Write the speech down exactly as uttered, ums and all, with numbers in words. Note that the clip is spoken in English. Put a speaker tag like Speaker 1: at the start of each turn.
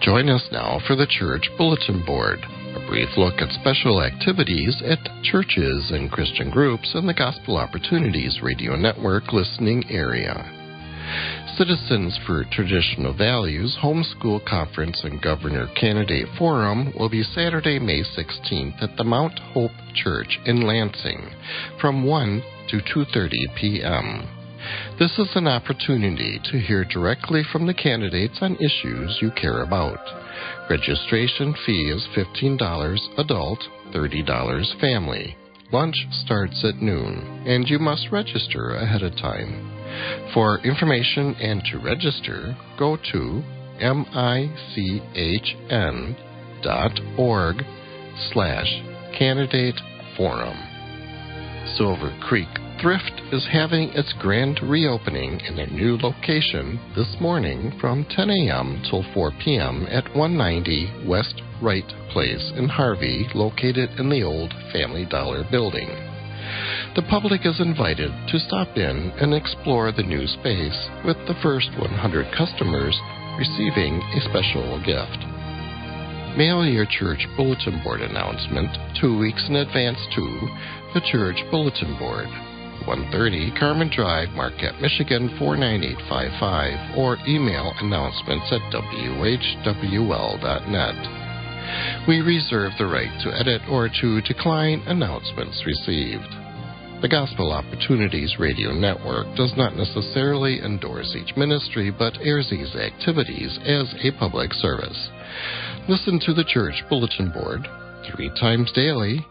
Speaker 1: Join us now for the Church Bulletin Board, a brief look at special activities at churches and Christian groups in the Gospel Opportunities Radio Network listening area. Citizens for Traditional Values Homeschool Conference and Governor Candidate Forum will be Saturday, May sixteenth at the Mount Hope Church in Lansing from one to two thirty p.m. This is an opportunity to hear directly from the candidates on issues you care about. Registration fee is fifteen dollars adult, thirty dollars family. Lunch starts at noon, and you must register ahead of time. For information and to register, go to michn.org slash candidate forum. Silver Creek Thrift is having its grand reopening in a new location this morning from ten a.m. till four p.m. at one ninety West Wright Place in Harvey, located in the old Family Dollar building. The public is invited to stop in and explore the new space, with the first one hundred customers receiving a special gift. Mail your church bulletin board announcement two weeks in advance to the Church Bulletin Board, one thirty Carmen Drive, Marquette, Michigan four nine eight five five, or email announcements at w h w l dot net. We reserve the right to edit or to decline announcements received. The Gospel Opportunities Radio Network does not necessarily endorse each ministry, but airs these activities as a public service. Listen to the Church Bulletin Board three times daily